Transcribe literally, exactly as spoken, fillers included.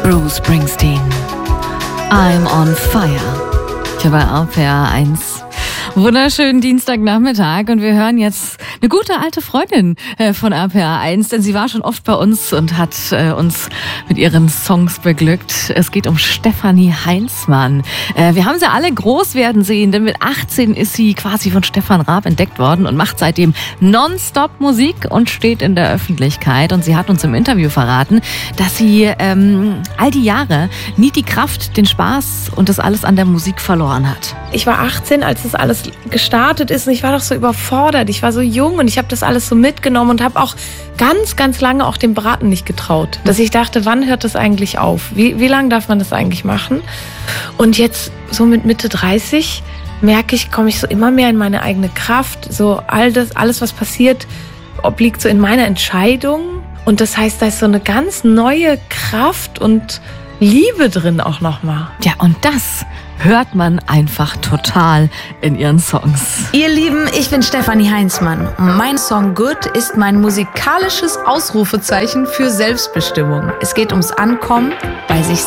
Bruce Springsteen. I'm on fire. Hier bei R P R eins. Wunderschönen Dienstagnachmittag und wir hören jetzt eine gute alte Freundin äh, von R P R eins, denn sie war schon oft bei uns und hat äh, uns mit ihren Songs beglückt. Es geht um Stefanie Heinzmann. Äh, wir haben sie alle groß werden sehen, denn mit achtzehn ist sie quasi von Stefan Raab entdeckt worden und macht seitdem nonstop Musik und steht in der Öffentlichkeit. Und sie hat uns im Interview verraten, dass sie ähm, all die Jahre nie die Kraft, den Spaß und das alles an der Musik verloren hat. Ich war achtzehn, als das alles gestartet ist und ich war doch so überfordert. Ich war so jung und ich habe das alles so mitgenommen und habe auch ganz, ganz lange auch dem Braten nicht getraut. Dass ich dachte, wann hört das eigentlich auf? Wie, wie lange darf man das eigentlich machen? Und jetzt so mit Mitte dreißig merke ich, komme ich so immer mehr in meine eigene Kraft. So all das, alles, was passiert, obliegt so in meiner Entscheidung. Und das heißt, da ist so eine ganz neue Kraft und Liebe drin auch nochmal. Ja, und das hört man einfach total in ihren Songs. Ihr Lieben, ich bin Stefanie Heinzmann. Mein Song Good ist mein musikalisches Ausrufezeichen für Selbstbestimmung. Es geht ums Ankommen bei sich